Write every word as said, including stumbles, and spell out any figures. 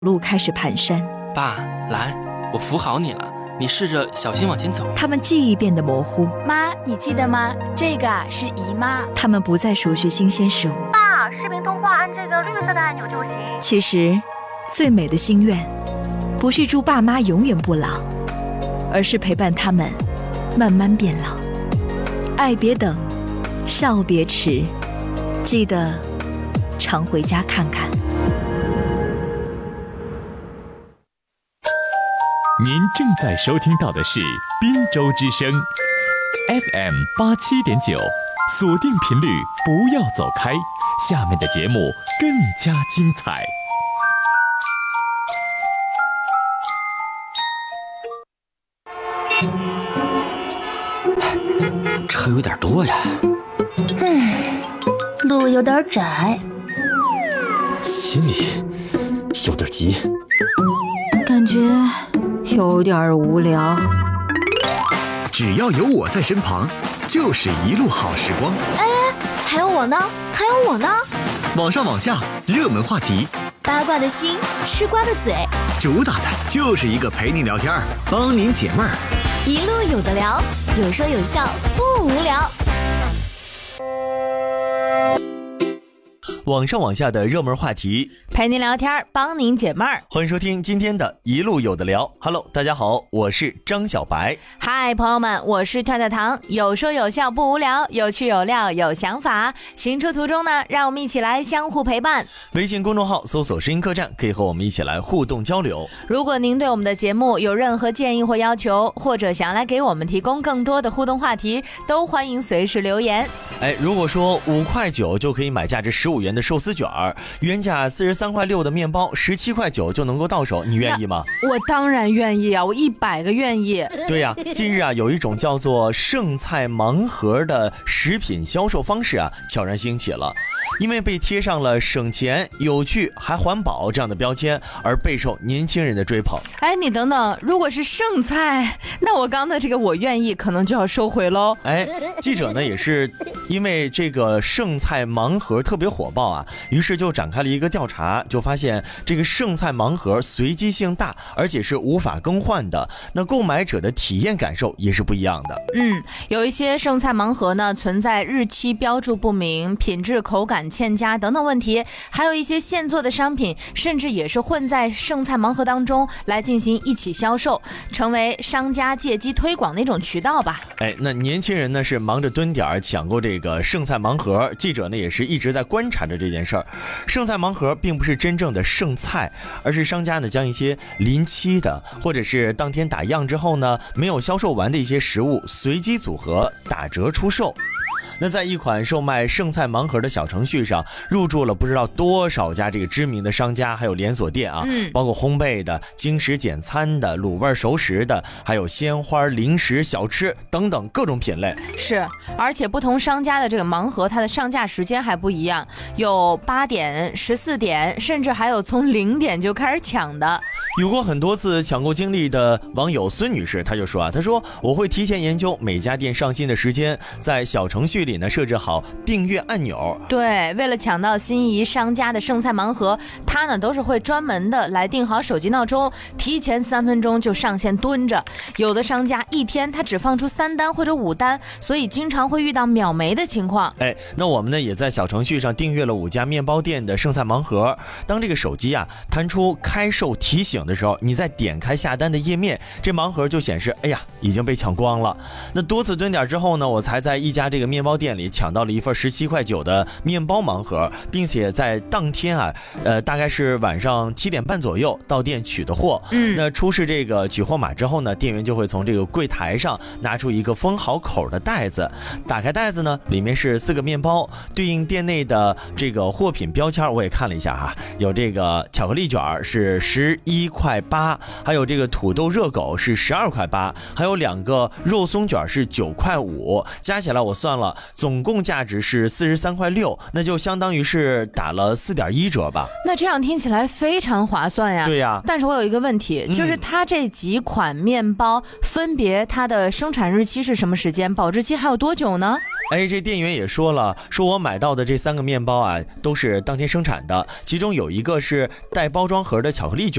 路开始蹒跚。 爸，来，我扶好你了，你试着小心往前走。 他们记忆变得模糊。 妈，你记得吗？这个是姨妈。 他们不再熟悉新鲜事物。 爸，视频通话按这个绿色的按钮就行。 其实，最美的心愿，不是祝爸妈永远不老，而是陪伴他们慢慢变老。爱别等，笑别迟，记得常回家看看。 您正在收听到的是滨州之声 F M 八七点九，锁定频率，不要走开，下面的节目更加精彩。 车有点多呀， 嗯，路有点窄， 心里有点急， 感觉有点无聊。 只要有我在身旁，就是一路好时光。 哎，还有我呢，还有我呢。 网上网下，热门话题， 八卦的心，吃瓜的嘴， 主打的就是一个陪您聊天，帮您解闷儿， 一路有的聊，有说有笑，不无聊。 网上网下的热门话题， 陪您聊天，帮您解闷儿。 欢迎收听今天的一路有的聊。Hello， 大家好，我是张小白。 嗨，朋友们，我是跳跳糖，有说有笑不无聊，有趣有料有想法。行车途中呢，让我们一起来相互陪伴。 微信公众号搜索声音客栈，可以和我们一起来互动交流。 如果您对我们的节目有任何建议或要求，或者想要来给我们提供更多的互动话题，都欢迎随时留言。 哎，如果说五块九就可以买价值十五元的寿司卷儿，原价四十三块六的面包，十七块九就能够到手，你愿意吗？ 我当然愿意啊，我一百个愿意。 对呀、啊，近日啊，有一种叫做剩菜盲盒的食品销售方式啊，悄然兴起了。因为被贴上了省钱、有趣还环保这样的标签，而备受年轻人的追捧。 哎，你等等，如果是剩菜，那我刚的这个我愿意可能就要收回喽。 哎，记者呢也是因为这个剩菜盲盒特别火爆啊，于是就展开了一个调查，就发现这个剩菜盲盒随机性大，而且是无法更换的，那购买者的体验感受也是不一样的。 嗯，有一些剩菜盲盒呢存在日期标注不明、品质口感欠佳等等问题，还有一些现做的商品甚至也是混在剩菜盲盒当中来进行一起销售，成为商家借机推广的一种渠道吧。 哎，那年轻人呢是忙着蹲点抢购这个剩菜盲盒，记者呢也是一直在观察着这件事儿。剩菜盲盒并不是真正的剩菜，而是商家呢将一些临期的或者是当天打样之后呢没有销售完的一些食物随机组合打折出售。那在一款售卖剩菜盲盒的小程序上，入驻了不知道多少家这个知名的商家，还有连锁店啊，嗯、包括烘焙的、精食简餐的、卤味熟食的，还有鲜花、零食、小吃等等各种品类。 是，而且不同商家的这个盲盒，它的上架时间还不一样，有八点、十四点，甚至还有从零点就开始抢的。 有过很多次抢购经历的网友孙女士，她就说啊，她说我会提前研究每家店上新的时间，在小程序里呢设置好订阅按钮。 对，为了抢到心仪商家的剩菜盲盒，她呢都是会专门的来定好手机闹钟，提前三分钟就上线蹲着。有的商家一天他只放出三单或者五单，所以经常会遇到秒没的情况。 哎，那我们呢也在小程序上订阅了五家面包店的剩菜盲盒。当这个手机啊弹出开售提醒的时候，你再点开下单的页面，这盲盒就显示，哎呀，已经被抢光了。那多次蹲点之后呢，我才在一家这个面包店里抢到了一份十七块九的面包盲盒，并且在当天啊，呃，大概是晚上七点半左右到店取的货。嗯，那出示这个取货码之后呢，店员就会从这个柜台上拿出一个封好口的袋子，打开袋子呢，里面是四个面包，对应店内的这个货品标签，我也看了一下哈，有这个巧克力卷是十一块八，还有这个土豆热狗是十二块八，还有两个肉松卷是九块五，加起来我算了，总共价值是四十三块六，那就相当于是打了四点一折吧。 那这样听起来非常划算呀。 对呀， 但是我有一个问题， 嗯、 就是它这几款面包分别它的生产日期是什么时间，保质期还有多久呢？ 哎，这店员也说了，说我买到的这三个面包啊，都是当天生产的，其中有一个是带包装盒的巧克力卷。